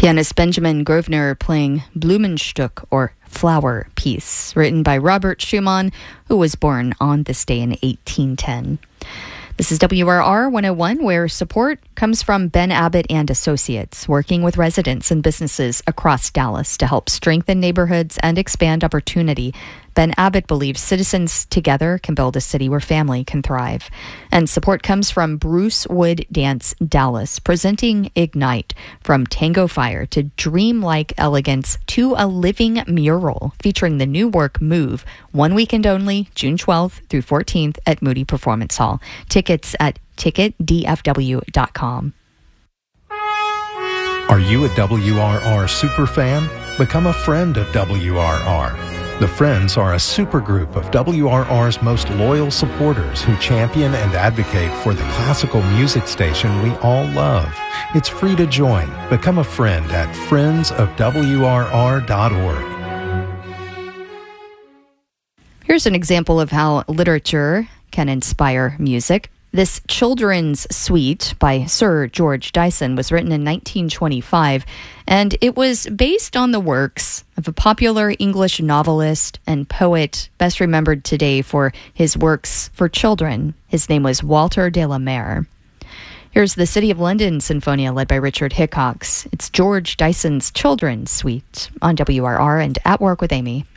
Pianist Benjamin Grosvenor playing Blumenstück, or Flower Piece, written by Robert Schumann, who was born on this day in 1810. This is WRR 101, where support comes from Ben Abbott and Associates, working with residents and businesses across Dallas to help strengthen neighborhoods and expand opportunity. Ben Abbott believes citizens together can build a city where family can thrive. And support comes from Bruce Wood Dance Dallas, presenting Ignite, from Tango Fire to Dreamlike Elegance to a living mural featuring the new work Move, one weekend only, June 12th through 14th at Moody Performance Hall. Tickets at ticketdfw.com. Are you a WRR superfan? Become a friend of WRR. The Friends are a supergroup of WRR's most loyal supporters who champion and advocate for the classical music station we all love. It's free to join. Become a friend at friendsofwrr.org. Here's an example of how literature can inspire music. This children's suite by Sir George Dyson was written in 1925, and it was based on the works of a popular English novelist and poet best remembered today for his works for children. His name was Walter de la Mare. Here's the City of London Sinfonia, led by Richard Hickox. It's George Dyson's Children's Suite on WRR and At Work with Amy.